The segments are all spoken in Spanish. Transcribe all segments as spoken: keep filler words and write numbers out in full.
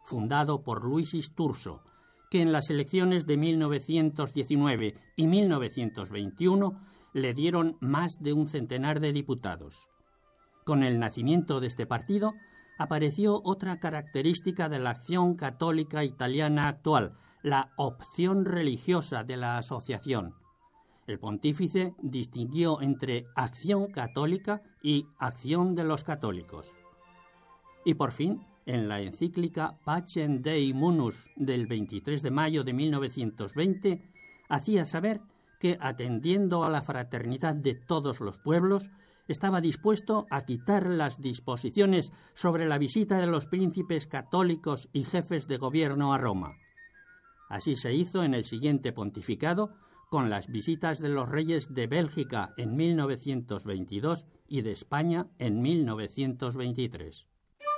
fundado por Luis Sturzo, que en las elecciones de mil novecientos diecinueve y mil novecientos veintiuno le dieron más de un centenar de diputados. Con el nacimiento de este partido apareció otra característica de la acción católica italiana actual, la opción religiosa de la asociación. El pontífice distinguió entre acción católica y acción de los católicos. Y por fin, en la encíclica Pacem Dei Munus del veintitrés de mayo de mil novecientos veinte, hacía saber que, atendiendo a la fraternidad de todos los pueblos, estaba dispuesto a quitar las disposiciones sobre la visita de los príncipes católicos y jefes de gobierno a Roma. Así se hizo en el siguiente pontificado, con las visitas de los reyes de Bélgica en mil novecientos veintidós y de España en mil novecientos veintitrés.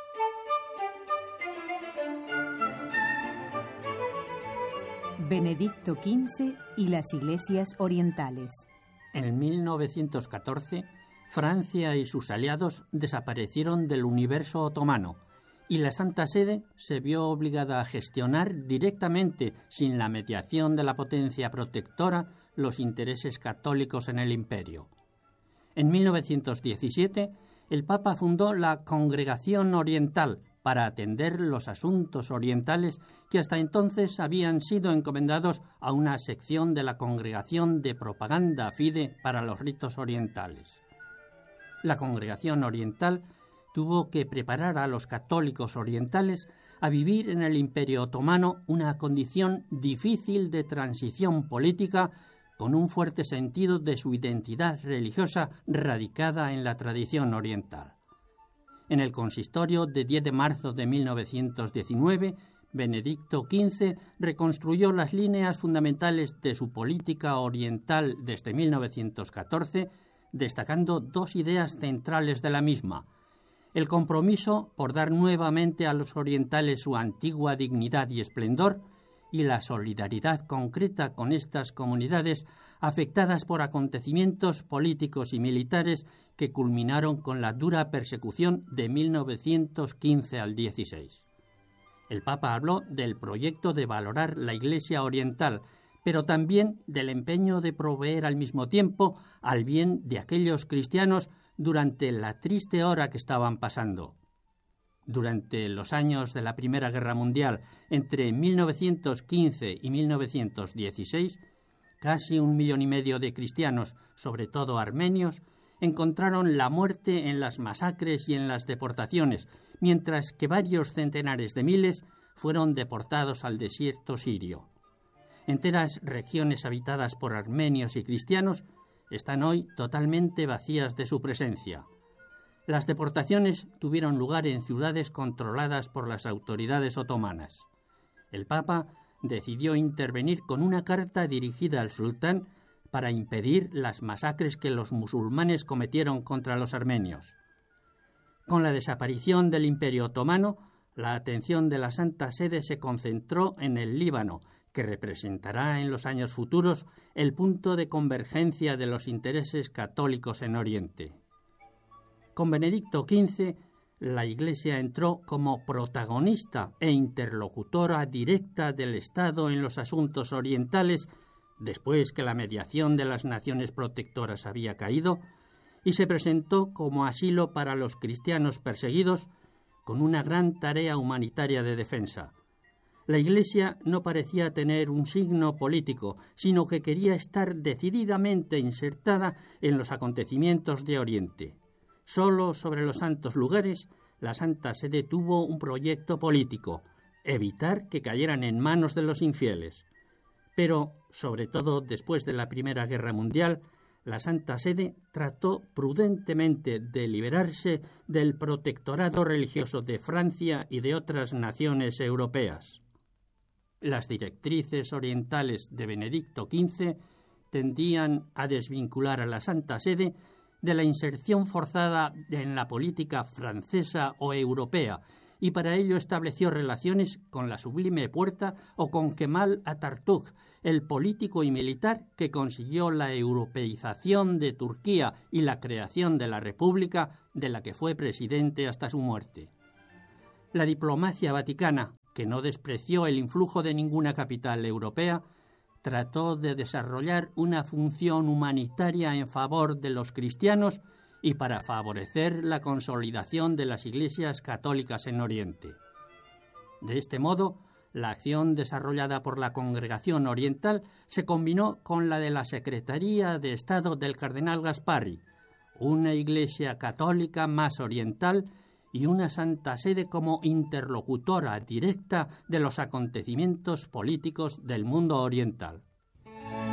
Benedicto quince y las iglesias orientales. En mil novecientos catorce, Francia y sus aliados desaparecieron del universo otomano y la Santa Sede se vio obligada a gestionar directamente, sin la mediación de la potencia protectora, los intereses católicos en el imperio. En mil novecientos diecisiete, el Papa fundó la Congregación Oriental para atender los asuntos orientales que hasta entonces habían sido encomendados a una sección de la Congregación de Propaganda Fide para los ritos orientales. La Congregación Oriental tuvo que preparar a los católicos orientales a vivir en el Imperio Otomano una condición difícil de transición política con un fuerte sentido de su identidad religiosa radicada en la tradición oriental. En el consistorio de diez de marzo de mil novecientos diecinueve, Benedicto quince reconstruyó las líneas fundamentales de su política oriental desde mil novecientos catorce, destacando dos ideas centrales de la misma: el compromiso por dar nuevamente a los orientales su antigua dignidad y esplendor, y la solidaridad concreta con estas comunidades afectadas por acontecimientos políticos y militares que culminaron con la dura persecución de mil novecientos quince al dieciséis. El Papa habló del proyecto de valorar la Iglesia oriental, pero también del empeño de proveer al mismo tiempo al bien de aquellos cristianos durante la triste hora que estaban pasando. Durante los años de la Primera Guerra Mundial, entre mil novecientos quince y mil novecientos dieciséis, casi un millón y medio de cristianos, sobre todo armenios, encontraron la muerte en las masacres y en las deportaciones, mientras que varios centenares de miles fueron deportados al desierto sirio. Enteras regiones habitadas por armenios y cristianos están hoy totalmente vacías de su presencia. Las deportaciones tuvieron lugar en ciudades controladas por las autoridades otomanas. El Papa decidió intervenir con una carta dirigida al sultán para impedir las masacres que los musulmanes cometieron contra los armenios. Con la desaparición del Imperio Otomano, la atención de la Santa Sede se concentró en el Líbano, que representará en los años futuros el punto de convergencia de los intereses católicos en Oriente. Con Benedicto quince, la Iglesia entró como protagonista e interlocutora directa del Estado en los asuntos orientales, después que la mediación de las naciones protectoras había caído, y se presentó como asilo para los cristianos perseguidos, con una gran tarea humanitaria de defensa. La Iglesia no parecía tener un signo político, sino que quería estar decididamente insertada en los acontecimientos de Oriente. Solo sobre los santos lugares, la Santa Sede tuvo un proyecto político: evitar que cayeran en manos de los infieles. Pero, sobre todo después de la Primera Guerra Mundial, la Santa Sede trató prudentemente de liberarse del protectorado religioso de Francia y de otras naciones europeas. Las directrices orientales de Benedicto quince tendían a desvincular a la Santa Sede de la inserción forzada en la política francesa o europea, y para ello estableció relaciones con la Sublime Puerta o con Kemal Atatürk, el político y militar que consiguió la europeización de Turquía y la creación de la República, de la que fue presidente hasta su muerte. La diplomacia vaticana, que no despreció el influjo de ninguna capital europea, trató de desarrollar una función humanitaria en favor de los cristianos y para favorecer la consolidación de las iglesias católicas en Oriente. De este modo, la acción desarrollada por la Congregación Oriental se combinó con la de la Secretaría de Estado del cardenal Gasparri, una iglesia católica más oriental y una Santa Sede como interlocutora directa de los acontecimientos políticos del mundo oriental.